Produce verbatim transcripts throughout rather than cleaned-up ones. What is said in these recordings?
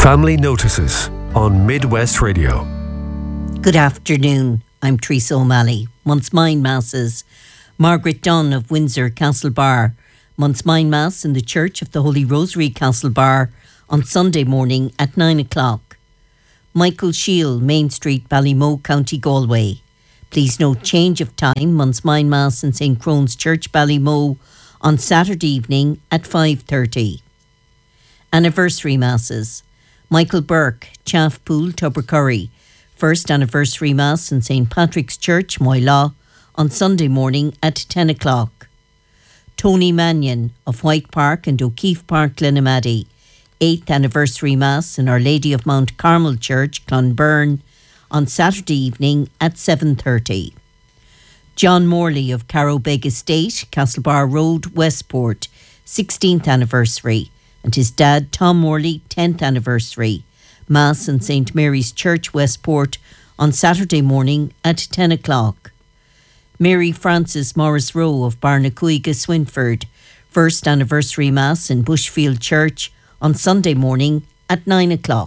Family Notices on Midwest Radio. Good afternoon. I'm Teresa O'Malley. Month's-Mind Masses. Margaret Dunn of Windsor, Castlebar. Month's-Mind Mass in the Church of the Holy Rosary, Castlebar, on Sunday morning at nine o'clock. Michael Shield, Main Street, Ballymoe, County Galway. Please note change of time. Month's-Mind Mass in Saint Crone's Church, Ballymoe, on Saturday evening at five thirty. Anniversary Masses. Michael Burke, Chaffpool, Tubbercurry. First Anniversary Mass in Saint Patrick's Church, Moylaw, on Sunday morning at ten o'clock. Tony Mannion of White Park and O'Keefe Park, Glenamaddy. Eighth Anniversary Mass in Our Lady of Mount Carmel Church, Clonberne, on Saturday evening at seven thirty. John Morley of Carrowbeg Estate, Castlebar Road, Westport, sixteenth Anniversary. And his dad, Tom Morley, tenth Anniversary. Mass in Saint Mary's Church, Westport, on Saturday morning at ten o'clock. Mary Frances Morris Rowe of Barnacuiga, Swinford. First Anniversary Mass in Bushfield Church on Sunday morning at nine o'clock.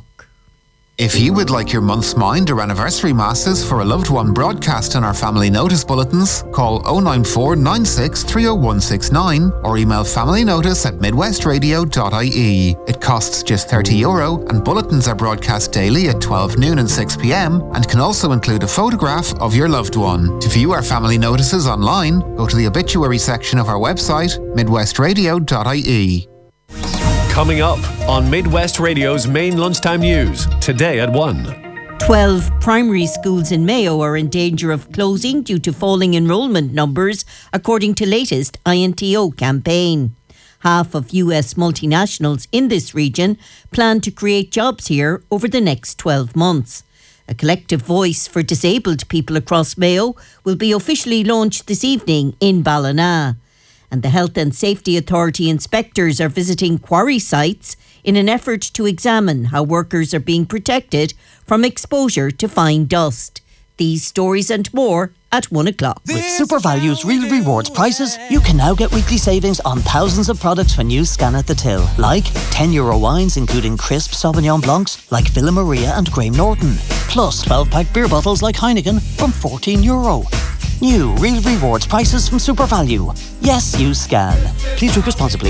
If you would like your month's mind or anniversary masses for a loved one broadcast in our family notice bulletins, call oh nine four nine six three oh one six nine or email familynotice at midwestradio dot I E. It costs just thirty euro and bulletins are broadcast daily at twelve noon and six p.m. and can also include a photograph of your loved one. To view our family notices online, go to the obituary section of our website, midwestradio dot I E. Coming up on Midwest Radio's main lunchtime news, today at one. Twelve primary schools in Mayo are in danger of closing due to falling enrolment numbers, according to latest I N T O campaign. Half of U S multinationals in this region plan to create jobs here over the next twelve months. A collective voice for disabled people across Mayo will be officially launched this evening in Ballina. And the Health and Safety Authority inspectors are visiting quarry sites in an effort to examine how workers are being protected from exposure to fine dust. These stories and more at one o'clock. With SuperValue's Real Rewards prices, you can now get weekly savings on thousands of products when you scan at the till. Like ten euro wines including crisp Sauvignon Blancs like Villa Maria and Graham Norton. Plus twelve pack beer bottles like Heineken from fourteen euro. New Real Rewards prices from SuperValu. Yes, you scan. Please drink responsibly.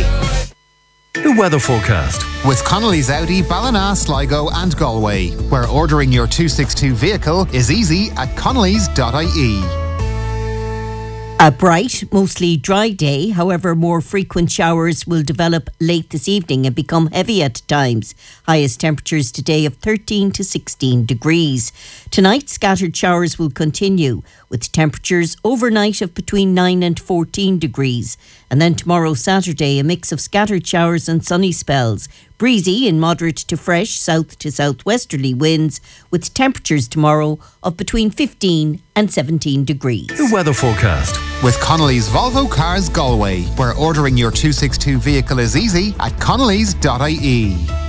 The weather forecast. With Connolly's Audi, Ballina, Sligo and Galway, where ordering your two sixty-two vehicle is easy at connellys dot I E. A bright, mostly dry day. However, more frequent showers will develop late this evening and become heavy at times. Highest temperatures today of thirteen to sixteen degrees. Tonight, scattered showers will continue, with temperatures overnight of between nine and fourteen degrees. And then tomorrow, Saturday, a mix of scattered showers and sunny spells. Breezy in moderate to fresh south to southwesterly winds, with temperatures tomorrow of between fifteen and seventeen degrees. The weather forecast. With Connolly's Volvo Cars Galway, where ordering your two sixty-two vehicle is easy at connellys dot I E.